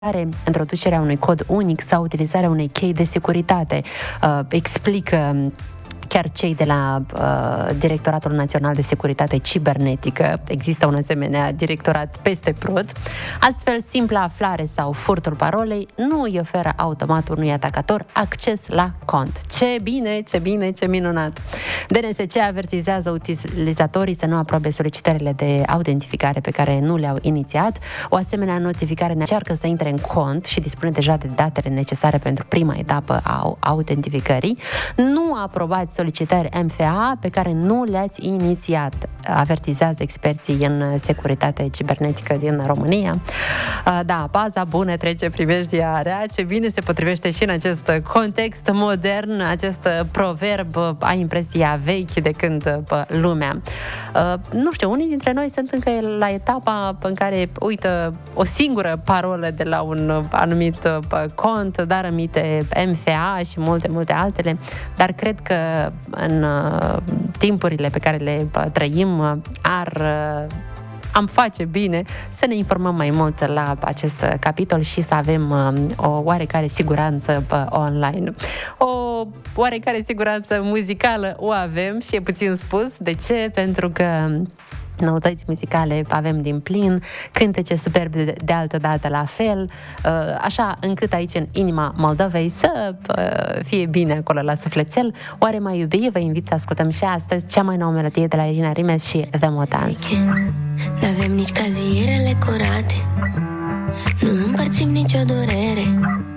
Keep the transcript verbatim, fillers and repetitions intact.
introducerea unui cod unic sau utilizarea unei chei de securitate. Uh, explică chiar cei de la uh, Directoratul Național de Securitate Cibernetică. Există un asemenea directorat peste prod. Astfel, simpla aflare sau furtul parolei nu îi oferă automat unui atacator acces la cont. Ce bine, ce bine, ce minunat! D N S C avertizează utilizatorii să nu aprobe solicitările de autentificare pe care nu le-au inițiat. O asemenea notificare încearcă să intre în cont și dispune deja de datele necesare pentru prima etapă a autentificării. Nu aprobați solicitări M F A pe care nu le-ați inițiat, avertizează experții în securitate cibernetică din România. Da, baza bună trece primejdia rea, ce bine se potrivește și în acest context modern, acest proverb, ai impresia vechi de când lumea. Nu știu, unii dintre noi sunt încă la etapa în care uită o singură parolă de la un anumit cont, dar emite M F A și multe, multe altele, dar cred că în uh, timpurile pe care le uh, trăim uh, ar uh, am face bine să ne informăm mai mult la acest capitol și să avem uh, o oarecare siguranță uh, online. O oarecare siguranță muzicală o avem și e puțin spus. De ce? Pentru că noutăți muzicale avem din plin, cântece superbe de, de altă dată la fel, așa încât aici în inima Moldovei să fie bine acolo la sufletel. Oare mai iubi? Vă invit să ascultăm și astăzi cea mai nouă melodie de la Irina Rimes și The Motans. N-avem nici cazierele curate, nu împărțim nicio durere.